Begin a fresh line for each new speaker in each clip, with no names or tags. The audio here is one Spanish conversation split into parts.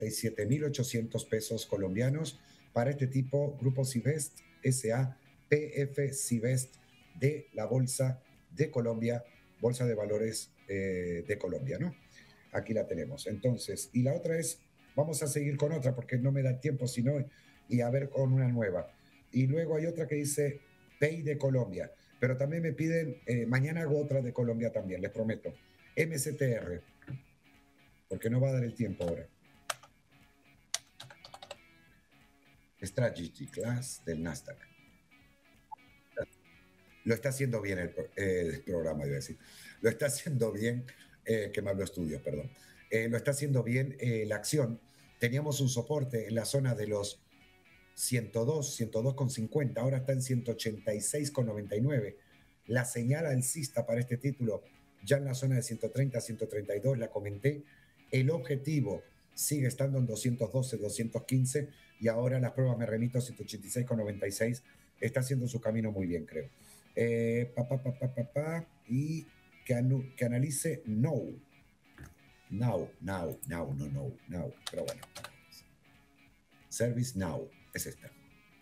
7.800 pesos colombianos para este tipo, Grupo Civest SA, PF Civest de la Bolsa de Colombia, Bolsa de Valores de Colombia, ¿no? Aquí la tenemos. Entonces, y la otra es, vamos a seguir con otra porque no me da tiempo, sino, y a ver con una nueva. Y luego hay otra que dice PEI de Colombia, pero también me piden, mañana hago otra de Colombia también, les prometo. MCTR, porque no va a dar el tiempo ahora. Strategy Class del Nasdaq. Lo está haciendo bien el programa, iba a decir. Lo está haciendo bien, que me habló estudios, perdón. Lo está haciendo bien la acción. Teníamos un soporte en la zona de los 102, 102,50, ahora está en 186,99. La señal alcista para este título ya en la zona de 130, 132, la comenté. El objetivo sigue estando en 212, 215 y ahora las pruebas me remito a 186,96. Está haciendo su camino muy bien, creo. Y que analice no. Pero bueno. Service Now es esta.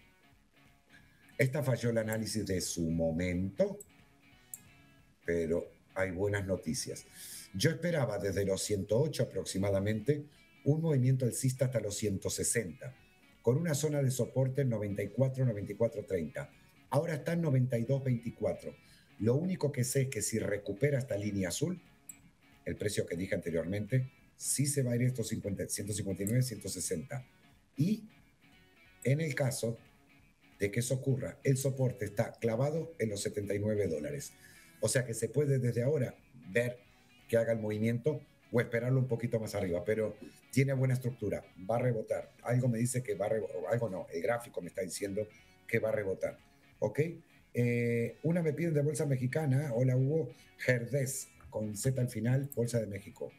Esta falló el análisis de su momento, pero hay buenas noticias. Yo esperaba desde los 108 aproximadamente un movimiento alcista hasta los 160, con una zona de soporte en 94, 94.30. Ahora está en 92.24. Lo único que sé es que si recupera esta línea azul, el precio que dije anteriormente, sí se va a ir estos 159, 160. Y en el caso de que eso ocurra, el soporte está clavado en los $79. O sea que se puede desde ahora ver que haga el movimiento o esperarlo un poquito más arriba, pero tiene buena estructura, va a rebotar. Algo me dice que va a rebotar, algo no, el gráfico me está diciendo que va a rebotar. ¿Ok? Una me piden de Bolsa Mexicana. Hola Hugo, Gerdez, con Z al final, Bolsa de México.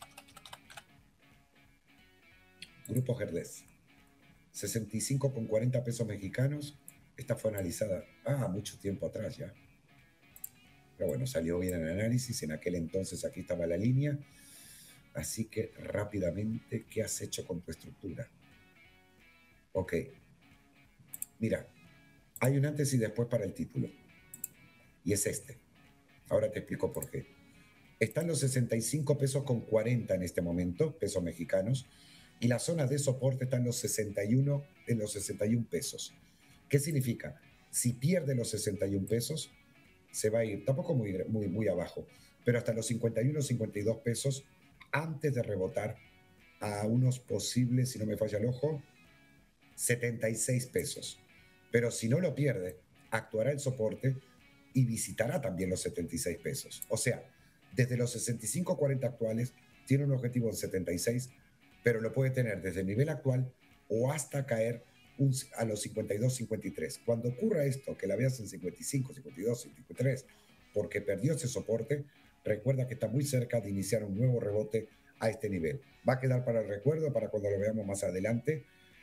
Grupo Gerdez. 65,40 pesos mexicanos. Esta fue analizada mucho tiempo atrás ya. Pero bueno, salió bien el análisis. En aquel entonces aquí estaba la línea. Así que rápidamente, ¿qué has hecho con tu estructura? Ok. Mira, hay un antes y después para el título. Y es este. Ahora te explico por qué. Están los 65 pesos con 40 en este momento, pesos mexicanos. Y la zona de soporte está en los 61 pesos. ¿Qué significa? Si pierde los 61 pesos, se va a ir, tampoco muy abajo, pero hasta los 51, 52 pesos antes de rebotar a unos posibles, si no me falla el ojo, 76 pesos. Pero si no lo pierde, actuará el soporte y visitará también los 76 pesos. O sea, desde los 65.40 actuales, tiene un objetivo en 76, pero lo puede tener desde el nivel actual o hasta caer a los 52, 53. Cuando ocurra esto, que la veas en 55, 52, 53, porque perdió ese soporte, recuerda que está muy cerca de iniciar un nuevo rebote a este nivel. Va a quedar para el recuerdo, para cuando lo veamos más adelante.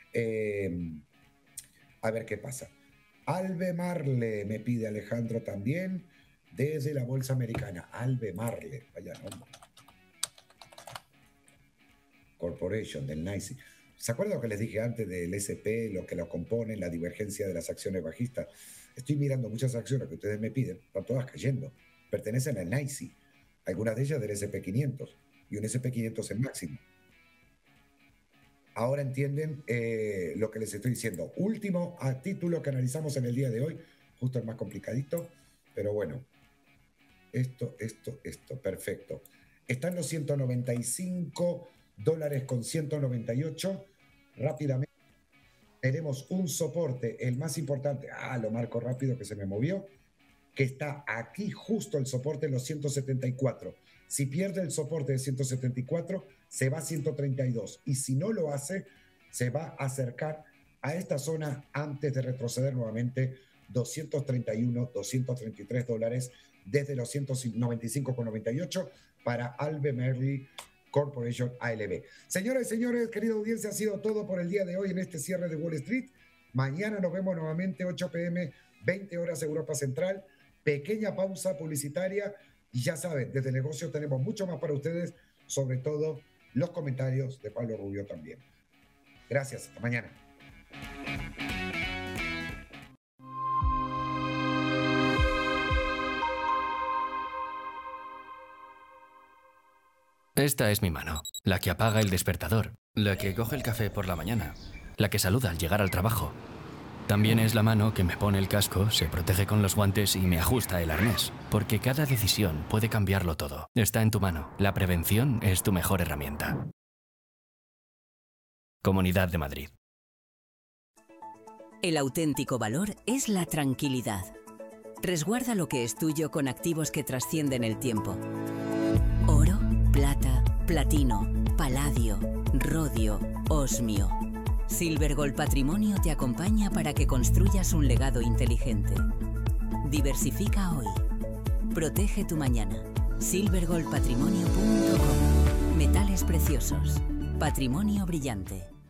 A ver qué pasa. Albemarle, me pide Alejandro también, desde la Bolsa Americana. Albemarle, vaya nombre. Corporation, del NYSE. ¿Se acuerdan lo que les dije antes del SP, lo que lo compone, la divergencia de las acciones bajistas? Estoy mirando muchas acciones que ustedes me piden, están todas cayendo. Pertenecen al NYSE, algunas de ellas del SP500 y un SP500 en máximo. Ahora entienden lo que les estoy diciendo. Último título que analizamos en el día de hoy, justo el más complicadito, pero bueno, esto, perfecto. Están los $195 con 198. Rápidamente tenemos un soporte, el más importante, lo marco rápido que se me movió, que está aquí justo el soporte en los 174. Si pierde el soporte de 174, se va a 132. Y si no lo hace, se va a acercar a esta zona antes de retroceder nuevamente 231, $233 desde los 195,98 para Albemarle Corporation ALB. Señoras y señores, querida audiencia, ha sido todo por el día de hoy en este cierre de Wall Street. Mañana nos vemos nuevamente 8 p.m., 20 horas Europa Central. Pequeña pausa publicitaria y ya saben, desde el negocio tenemos mucho más para ustedes, sobre todo los comentarios de Pablo Rubio también. Gracias, hasta mañana.
Esta es mi mano, la que apaga el despertador, la que coge el café por la mañana, la que saluda al llegar al trabajo. También es la mano que me pone el casco, se protege con los guantes y me ajusta el arnés. Porque cada decisión puede cambiarlo todo. Está en tu mano. La prevención es tu mejor herramienta. Comunidad de Madrid.
El auténtico valor es la tranquilidad. Resguarda lo que es tuyo con activos que trascienden el tiempo. Oro, plata, platino, paladio, rodio, osmio. Silver Gold Patrimonio te acompaña para que construyas un legado inteligente. Diversifica hoy. Protege tu mañana. silvergoldpatrimonio.com. Metales preciosos. Patrimonio brillante.